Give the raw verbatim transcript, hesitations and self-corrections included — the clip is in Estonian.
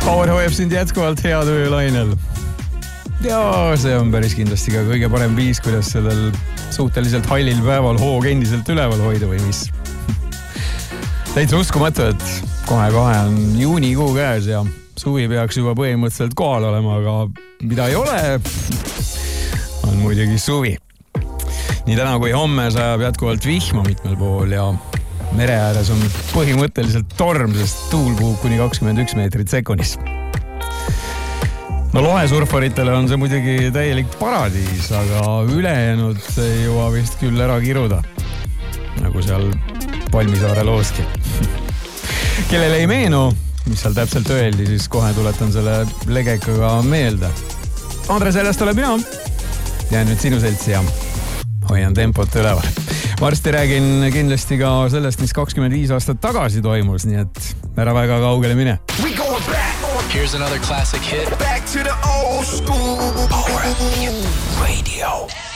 Power hoiab sind jätkuvalt hea töölainel. Ja see on päris kindlasti ka kõige parem viis, kuidas sellel suhteliselt hallil päeval hoog endiselt üleval hoida või mis. Täitsa uskumatu, et kohe-kohe on juunikuu käes ja suvi peaks juba põhimõtteliselt kohal olema, aga mida ei ole, on muidugi suvi. Nii täna kui homme sajab jätkuvalt vihma mitmel pool ja mere ääres on põhimõtteliselt torm, sest tuul puhub kuni kakskümmend üks meetrit sekundis. No lohesurfaritele on see muidugi täielik paradiis, aga ülejäänud ei jõua vist küll ära kiruda. Nagu seal Palmisaare looski. Kellele ei meenu, mis seal täpselt öeldi, siis kohe tuletan selle legekaga meelde. Andres Eljast olen mina. Jään nüüd sinu seltsi ja hoian tempot üleval. Varsti räägin kindlasti ka sellest, mis kakskümmend viis aastat tagasi toimus, nii et ära väga kaugele mine. Here's another classic hit. Back to the old school. Power Radio.